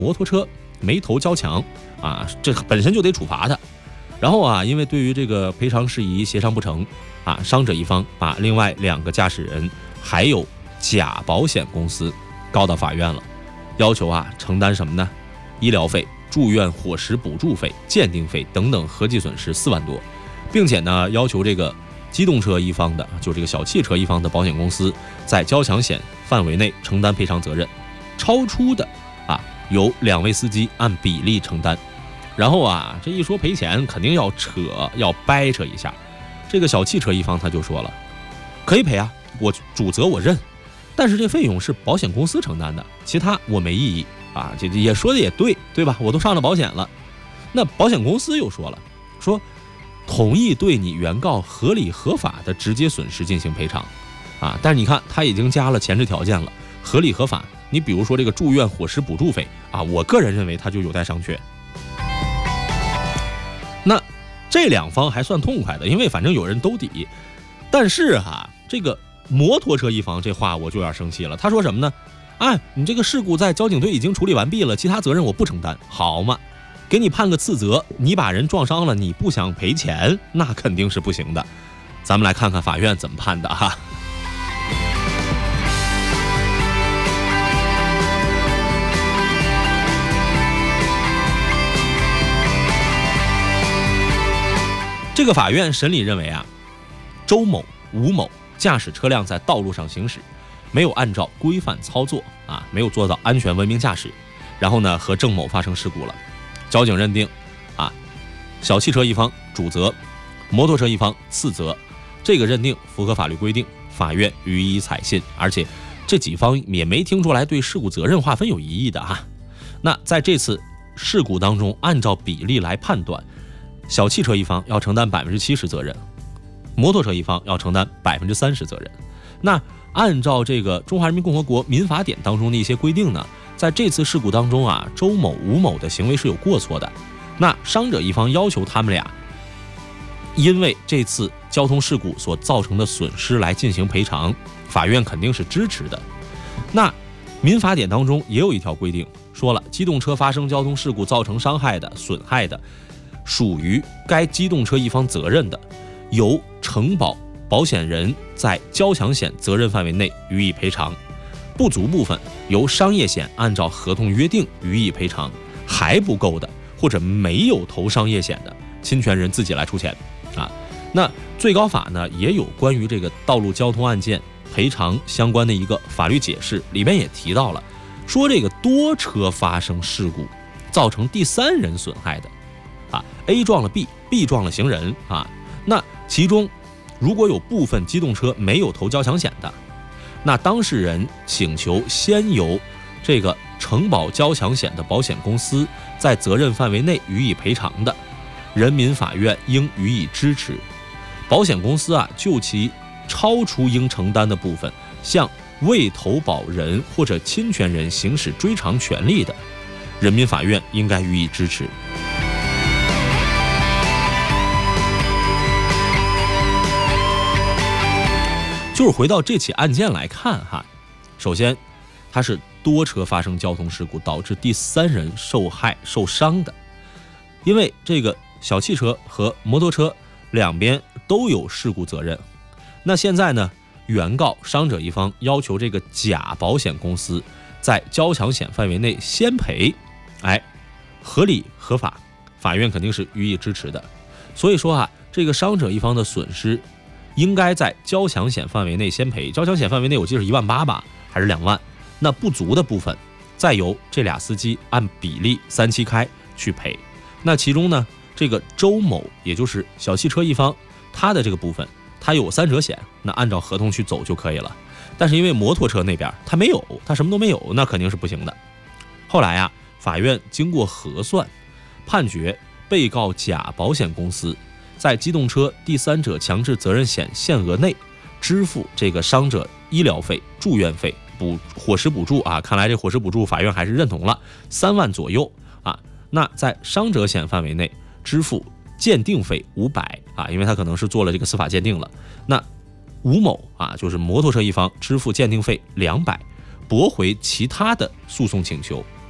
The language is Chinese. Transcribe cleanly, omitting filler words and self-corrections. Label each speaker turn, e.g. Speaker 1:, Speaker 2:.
Speaker 1: 摩托车没头交强啊，这本身就得处罚他。然后啊，因为对于这个赔偿事宜协商不成啊，伤者一方把另外2个驾驶人还有甲保险公司告到法院了，要求啊承担什么呢？医疗费、住院伙食补助费、鉴定费等等合计损失4万多，并且呢要求这个机动车一方的，就这个小汽车一方的保险公司在交强险范围内承担赔偿责任，超出的啊由2位司机按比例承担。然后啊，这一说赔钱，肯定要掰扯一下。这个小汽车一方他就说了，可以赔啊，我主责我认，但是这费用是保险公司承担的，其他我没异议啊。这也说的也对，对吧？我都上了保险了。那保险公司又说了，说同意对你原告合理合法的直接损失进行赔偿啊。但是你看，他已经加了前置条件了，合理合法。你比如说这个住院伙食补助费啊，我个人认为它就有待商榷。那这2方还算痛快的，因为反正有人兜底。但是哈，这个摩托车一方这话我就有点生气了。他说什么呢？你这个事故在交警队已经处理完毕了，其他责任我不承担，好嘛？给你判个次责，你把人撞伤了，你不想赔钱，那肯定是不行的。咱们来看看法院怎么判的哈。这个法院审理认为啊，周某、吴某驾驶车辆在道路上行驶，没有按照规范操作啊，没有做到安全文明驾驶，然后呢和郑某发生事故了。交警认定啊，小汽车一方主责，摩托车一方次责，这个认定符合法律规定，法院予以采信，而且这几方也没听出来对事故责任划分有异议的哈。那在这次事故当中，按照比例来判断，小汽车一方要承担70%责任，摩托车一方要承担30%责任。那按照这个《中华人民共和国民法典》当中的一些规定呢，在这次事故当中啊，周某、吴某的行为是有过错的。那伤者一方要求他们俩因为这次交通事故所造成的损失来进行赔偿，法院肯定是支持的。那民法典当中也有一条规定，说了，机动车发生交通事故造成伤害的、损害的，属于该机动车一方责任的，由承保保险人在交强险责任范围内予以赔偿，不足部分由商业险按照合同约定予以赔偿，还不够的或者没有投商业险的，侵权人自己来出钱啊。那最高法呢也有关于这个道路交通案件赔偿相关的一个法律解释，里面也提到了，说这个多车发生事故造成第三人损害的啊 ，A 撞了 B 撞了行人啊，那其中如果有部分机动车没有投交强险的，那当事人请求先由这个承保交强险的保险公司在责任范围内予以赔偿的，人民法院应予以支持。保险公司啊，就其超出应承担的部分，向未投保人或者侵权人行使追偿权利的，人民法院应该予以支持。就是回到这起案件来看哈，首先它是多车发生交通事故导致第三人受害受伤的，因为这个小汽车和摩托车两边都有事故责任。那现在呢，原告伤者一方要求这个甲保险公司在交强险范围内先赔，合理合法，法院肯定是予以支持的。所以说啊，这个伤者一方的损失应该在交强险范围内先赔，交强险范围内我记得是18000吧，还是2万？那不足的部分，再由这俩司机按比例37开去赔。那其中呢，这个周某，也就是小汽车一方，他的这个部分，他有3者险，那按照合同去走就可以了。但是因为摩托车那边他没有，他什么都没有，那肯定是不行的。后来啊，法院经过核算，判决被告甲保险公司在机动车第三者强制责任险限额内支付这个伤者医疗费、住院费、伙食补助啊，看来这伙食补助法院还是认同了，3万左右啊。那在伤者险范围内支付鉴定费500啊，因为他可能是做了这个司法鉴定了。那吴某啊，就是摩托车一方支付鉴定费200，驳回其他的诉讼请求。